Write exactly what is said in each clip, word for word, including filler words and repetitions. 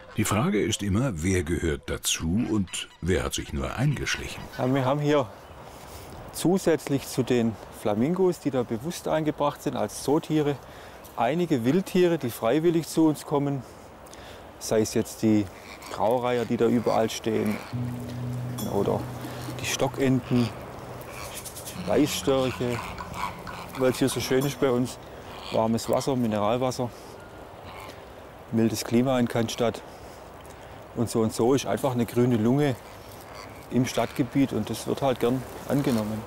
Die Frage ist immer, wer gehört dazu und wer hat sich nur eingeschlichen. Ja, wir haben hier zusätzlich zu den Flamingos, die da bewusst eingebracht sind als Zootiere, einige Wildtiere, die freiwillig zu uns kommen. Sei es jetzt die Graureiher, die da überall stehen, oder die Stockenten, Weißstörche, weil es hier so schön ist bei uns. Warmes Wasser, Mineralwasser, mildes Klima in Cannstatt. Und so und so ist einfach eine grüne Lunge im Stadtgebiet und das wird halt gern angenommen.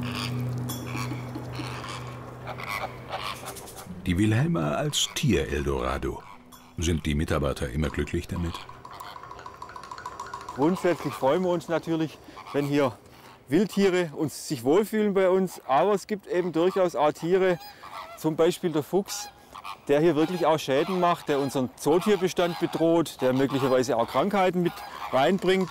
Die Wilhelma als Tier-Eldorado. Sind die Mitarbeiter immer glücklich damit? Grundsätzlich freuen wir uns natürlich, wenn hier Wildtiere uns sich wohlfühlen bei uns. Aber es gibt eben durchaus auch Tiere, zum Beispiel der Fuchs, der hier wirklich auch Schäden macht, der unseren Zootierbestand bedroht, der möglicherweise auch Krankheiten mit reinbringt.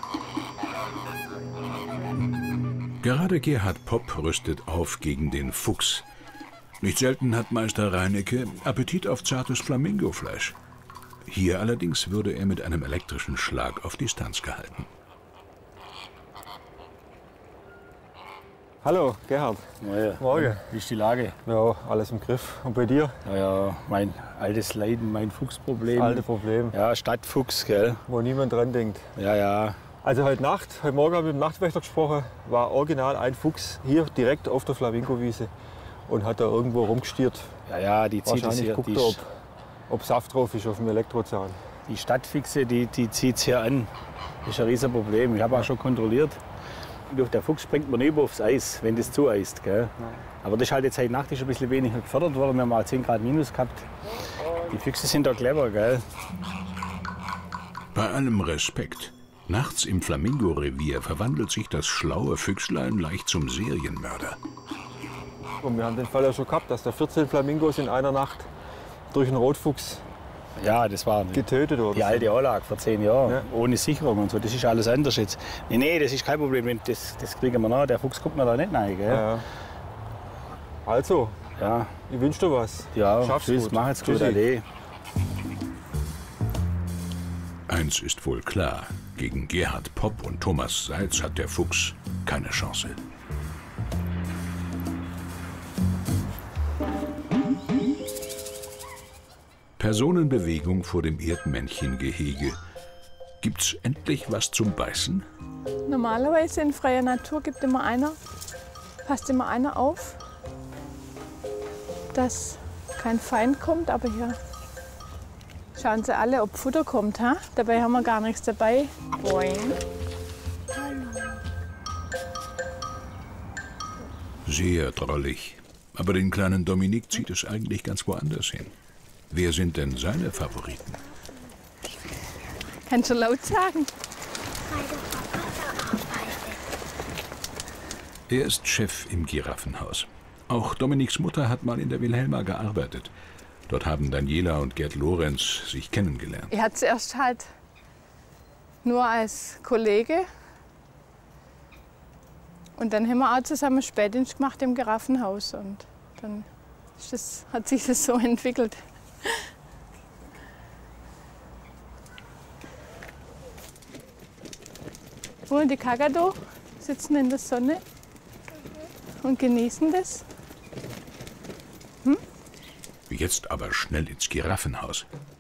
Gerade Gerhard Popp rüstet auf gegen den Fuchs. Nicht selten hat Meister Reinecke Appetit auf zartes Flamingofleisch. Hier allerdings würde er mit einem elektrischen Schlag auf Distanz gehalten. Hallo, Gerhard. Ja, Morgen. Wie ist die Lage? Ja, alles im Griff. Und bei dir? Ja, ja, mein altes Leiden, mein Fuchsproblem. Das alte Problem. Ja, Stadtfuchs, gell? Wo niemand dran denkt. Ja, ja. Also heute Nacht, heute Morgen habe ich mit dem Nachtwächter gesprochen, war original ein Fuchs hier direkt auf der Flamingowiese und hat da irgendwo rumgestiert. Ja, ja, die zieht es Wahrscheinlich hier. guckt Die, er, ob, ob Saft drauf ist auf dem Elektrozahn. die Stadtfixe, die, die zieht es hier an. Das ist ein Riesenproblem. Ich habe auch schon kontrolliert. Der Fuchs springt man nicht aufs Eis, wenn das zueist. Gell? Aber das ist halt jetzt heute Nacht ist ein bisschen weniger gefördert worden. Wir haben mal zehn Grad minus gehabt. Die Füchse sind da clever, gell? Bei allem Respekt. Nachts im Flamingo-Revier verwandelt sich das schlaue Füchslein leicht zum Serienmörder. Und wir haben den Fall ja schon gehabt, dass da vierzehn Flamingos in einer Nacht durch einen Rotfuchs Ja, das war getötet wurden. die alte Anlage vor zehn Jahren, Ja. ohne Sicherung und so. Das ist alles anders jetzt. Nee, nee, das ist kein Problem. Das, das kriegen wir nach. Der Fuchs kommt mir da nicht rein, gell? Ja. Also, Ja, ich wünsche dir was. ja, Schaff's tschüss, gut. mach jetzt gut, Tschüssi. ade. Eins ist wohl klar, gegen Gerhard Popp und Thomas Seitz hat der Fuchs keine Chance. Personenbewegung vor dem Erdmännchengehege. Gibt's endlich was zum Beißen? Normalerweise in freier Natur gibt immer einer, passt immer einer auf, dass kein Feind kommt, aber hier schauen sie alle, ob Futter kommt. Ha? Dabei haben wir gar nichts dabei. Boing. Sehr drollig. Aber den kleinen Dominik zieht es eigentlich ganz woanders hin. Wer sind denn seine Favoriten? Kannst du laut sagen? Er ist Chef im Giraffenhaus. Auch Dominiks Mutter hat mal in der Wilhelma gearbeitet. Dort haben Daniela und Gerd Lorenz sich kennengelernt. Ich hatte zuerst halt nur als Kollege. Und dann haben wir auch zusammen Spätdienst gemacht im Giraffenhaus. Und dann ist das, hat sich das so entwickelt. Und die Kakadu sitzen in der Sonne und genießen das. Jetzt aber schnell ins Giraffenhaus.